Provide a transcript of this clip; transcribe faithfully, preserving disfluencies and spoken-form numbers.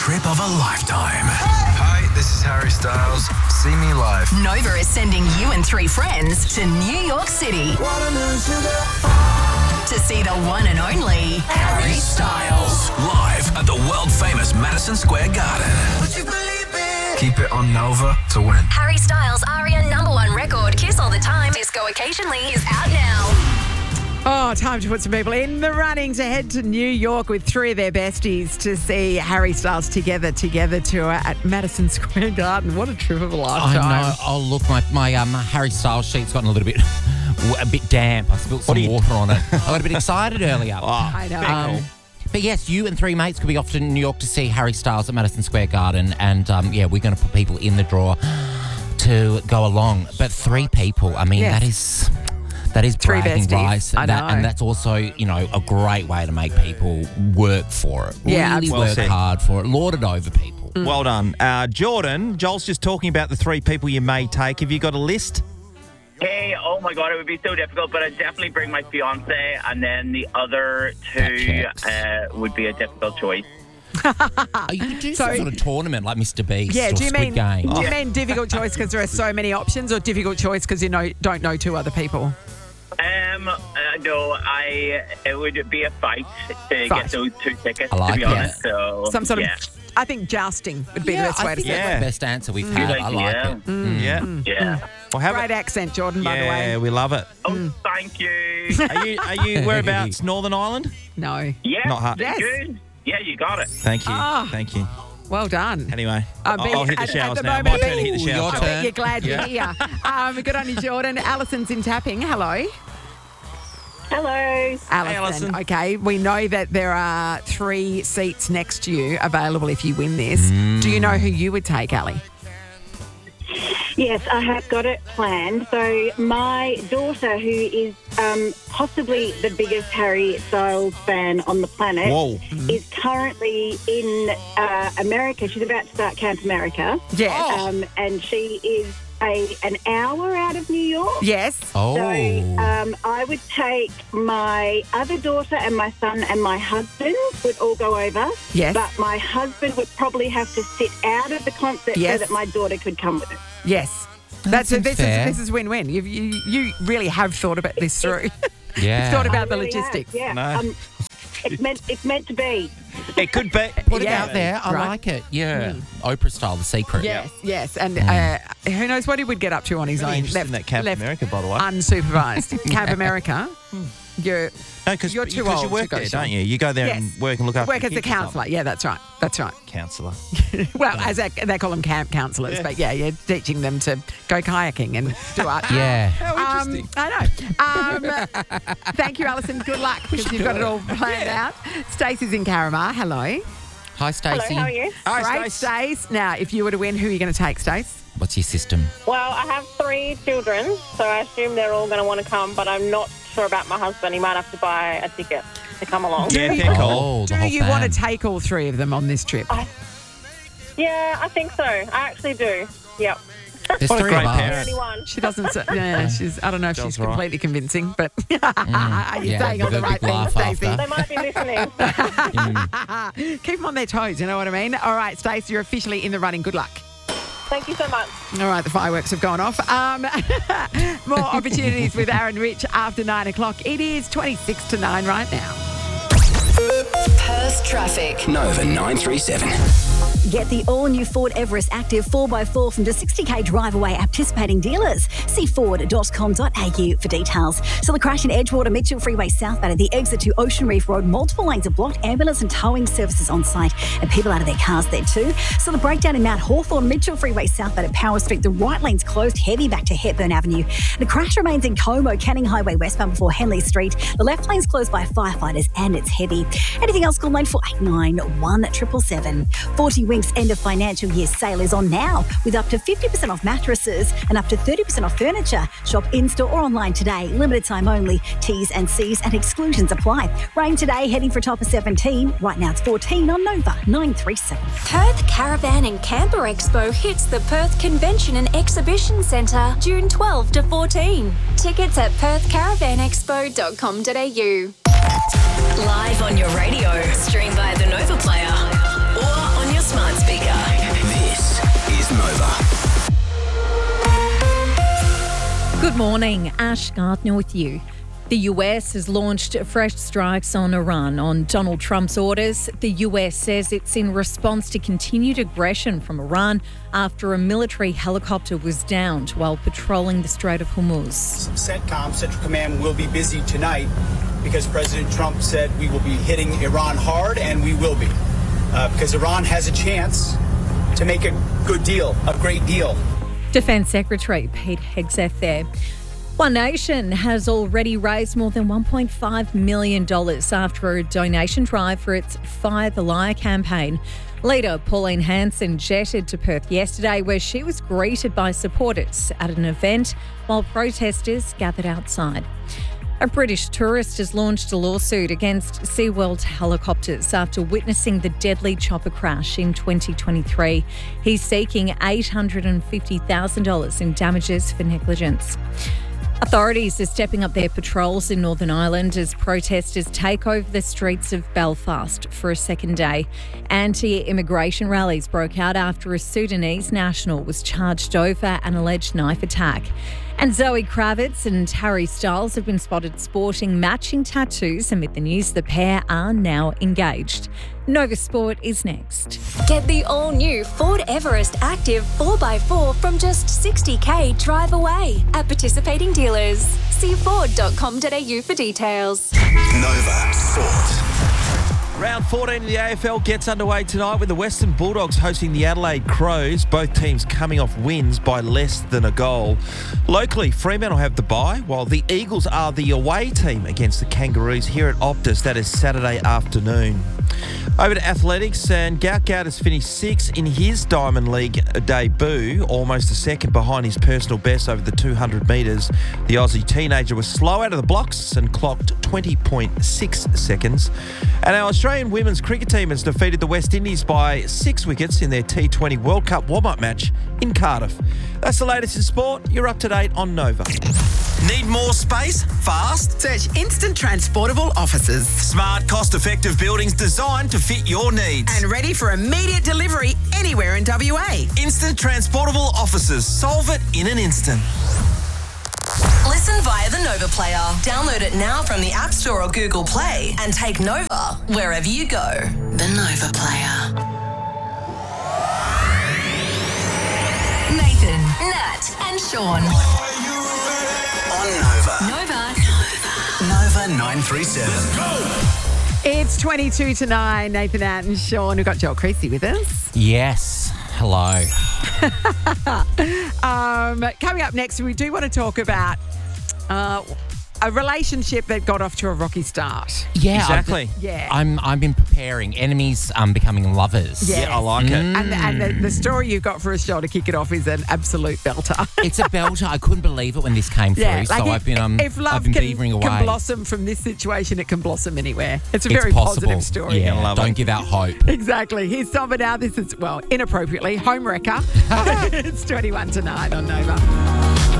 trip of a lifetime. Hi, this is Harry Styles. See me live. Nova is sending you and three friends to New York City to see the one and only Harry Styles. Live at the world-famous Madison Square Garden. Would you believe it? Keep it on Nova to win. Harry Styles' Aria number one record, Kiss All the Time, Disco Occasionally, is out now. Oh, time to put some people in the running to head to New York with three of their besties to see Harry Styles Together Together tour at Madison Square Garden. What a trip of a lifetime. I know. Oh, look, my, my um, Harry Styles sheet's gotten a little bit a bit damp. I spilled some water on it. I got a bit excited earlier. Oh, I know. Um, but yes, you and three mates could be off to New York to see Harry Styles at Madison Square Garden. And, um, yeah, we're going to put people in the draw to go along. But three people, I mean, Yes. that is... That is Three bragging besties. rights. I That, know. and that's also, you know, a great way to make people work for it. Yeah, really absolutely. work Well said. hard for it. Lord it over people. Well done. Uh, Jordan, Joel's just talking about the three people you may take. Have you got a list? Hey, oh my God, it would be so difficult, but I'd definitely bring my fiance, and then the other That two checks. uh, would be a difficult choice. Oh, you could do So- some sort of tournament like Mister Beast Yeah, or do you Squid mean Game. do you mean difficult choice because there are so many options, or difficult choice because you know don't know two other people? Um, uh, no, I it would be a fight to Fight. get those two tickets, I like to be it. honest. So, Some sort yeah. of, I think jousting would be Yeah, the best I way to think say that's it. Yeah. the best answer we've Good had. I like idea. it. Mm. Yeah. Yeah. Well, have Great it. accent, Jordan, by the Yeah, way. we love it. Oh, thank you. Are you, are you whereabouts? Northern Ireland? No. Yeah, Not hard. Yes. good. Yeah, you got it. Thank you. Ah. Thank you. Well done. Anyway, I I'll, bet- I'll hit the at- at showers the now. moment- My turn to hit the Ooh, showers your I now. turn. bet you're glad you're here. Um, good on you, Jordan. Alison's in tapping. Hello. Hello. Alison. Alison. Okay, we know that there are three seats next to you available if you win this. Do you know who you would take, Ali? Yes, I have got it planned. So my daughter, who is um, possibly the biggest Harry Styles fan on the planet, Whoa. is currently in uh, America. She's about to start Camp America. Yes. Um, and she is a an hour out of New York. Yes. Oh. So um, I would take my other daughter and my son and my husband would all go over. Yes. But my husband would probably have to sit out of the concert Yes. so that my daughter could come with us. Yes. That That's seems this fair. is this is win-win. You, you you really have thought about this through. Yeah. You've thought about the I really have, logistics. yeah. No. Um, it's meant it's meant to be. It could be. Put Yeah. it out there. I Right. like it. Yeah. Oprah style, The Secret. Yes, yes, and uh, who knows what he would get up to on his Really own. interested in that Camp America, by the way. unsupervised. Camp America. You're No, because You're too old you to work go, there, Sean. don't you? You go there Yes. and work and look after work the as a kids or something. counsellor. Yeah, that's right. That's right. Counsellor. Well, as they, they call them camp counsellors, Yeah. but yeah, you're teaching them to go kayaking and do art. Yeah. How Um, interesting. I know. Um, thank you, Alison. Good luck because you've got it all planned out. Stacey's in Caramar. Hello. Hi, Stacey. Hello, how are you? Hi, Great, Stace. Stace. Now, if you were to win, who are you going to take, Stace? What's your system? Well, I have three children, so I assume they're all going to want to come, but I'm not sure about my husband. He might have to buy a ticket to come along. Yeah, fair call. Oh, Do the whole you fam. want to take all three of them on this trip? Yeah, I think so. I actually do. Yep. There's What a three great of us. parent. Anyone. She doesn't. Say, yeah, she's. I don't know if Joel's she's right. completely convincing, but are you Yeah, saying all with the a right big laugh things, Stacey? after. They might be listening. Keep them on their toes. You know what I mean? All right, Stacey, you're officially in the running. Good luck. Thank you so much. All right, the fireworks have gone off. Um, more opportunities with Aaron Rich after nine o'clock. It is twenty-six to nine right now. Perth traffic. Nova nine three seven. Get the all-new Ford Everest Active four by four from just sixty k drive away at participating dealers. See ford dot com dot a u for details. So the crash in Edgewater, Mitchell Freeway southbound at the exit to Ocean Reef Road. Multiple lanes of blocked, ambulance and towing services on site and people out of their cars there too. So the breakdown in Mount Hawthorn, Mitchell Freeway southbound at Power Street. The right lane's closed, heavy back to Hepburn Avenue. The crash remains in Como, Canning Highway westbound before Henley Street. The left lane's closed by firefighters and it's heavy. Anything else, call nine four eight nine, one seven seven seven. forty Winks end of financial year sale is on now with up to fifty percent off mattresses and up to thirty percent off furniture. Shop in-store or online today. Limited time only. T's and C's and exclusions apply. Rain today, heading for a top of seventeen. Right now it's fourteen on Nova nine three seven. Perth Caravan and Camper Expo hits the Perth Convention and Exhibition Centre June twelfth to fourteen. Tickets at perth caravan expo dot com dot a u. Live on your radio. Stream via the Nova Player or on your smart morning, Ash Gardner with you. The U S has launched fresh strikes on Iran on Donald Trump's orders. The U S says it's in response to continued aggression from Iran after a military helicopter was downed while patrolling the Strait of Hormuz. CENTCOM, Central Command, will be busy tonight because President Trump said we will be hitting Iran hard, and we will be. Uh, because Iran has a chance to make a good deal, a great deal. Defence Secretary Pete Hegseth there. One Nation has already raised more than one point five million dollars after a donation drive for its Fire the Liar campaign. Leader Pauline Hanson jetted to Perth yesterday, where she was greeted by supporters at an event while protesters gathered outside. A British tourist has launched a lawsuit against SeaWorld helicopters after witnessing the deadly chopper crash in twenty twenty-three. He's seeking eight hundred fifty thousand dollars in damages for negligence. Authorities are stepping up their patrols in Northern Ireland as protesters take over the streets of Belfast for a second day. Anti-immigration rallies broke out after a Sudanese national was charged over an alleged knife attack. And Zoe Kravitz and Harry Styles have been spotted sporting matching tattoos amid the news the pair are now engaged. Nova Sport is next. Get the all-new Ford Everest Active four by four from just sixty k drive away at participating dealers. See ford dot com dot a u for details. Nova Sport. Round fourteen of the A F L gets underway tonight with the Western Bulldogs hosting the Adelaide Crows, both teams coming off wins by less than a goal. Locally, Fremantle have the bye, while the Eagles are the away team against the Kangaroos here at Optus. That is Saturday afternoon. Over to athletics, and Gout Gout has finished sixth in his Diamond League debut, almost a second behind his personal best over the two hundred metres. The Aussie teenager was slow out of the blocks and clocked twenty point six seconds. And our Australian women's cricket team has defeated the West Indies by six wickets in their T twenty World Cup warm-up match in Cardiff. That's the latest in sport. You're up to date on Nova. Need more space? Fast? Search Instant Transportable Offices. Smart, cost-effective buildings designed to fit your needs. And ready for immediate delivery anywhere in W A. Instant Transportable Offices. Solve it in an instant. Listen via the Nova Player. Download it now from the App Store or Google Play and take Nova wherever you go. The Nova Player. Nathan, Nat, and Sean. On Nova. Nova. Nova nine three seven. It's twenty-two to nine. Nathan, Nat, and Sean. We've got Joel Creasy with us. Yes. Hello. um, coming up next, we do want to talk about uh, a relationship that got off to a rocky start. Yeah, exactly. I've, Yeah. I'm I've been preparing enemies um becoming lovers. Yes. Yeah, I like it. And, and the, the story you've got for us, Joel, to kick it off is an absolute belter. It's a belter. I couldn't believe it when this came through. Yeah, so like I've been um if love I've been can, beavering away. can blossom from this situation, it can blossom anywhere. It's a It's very possible. positive story. Yeah, I love don't it. give out hope. Exactly. Here's Samba now. This is, well, inappropriately, Home Wrecker. It's twenty-one to nine on Nova.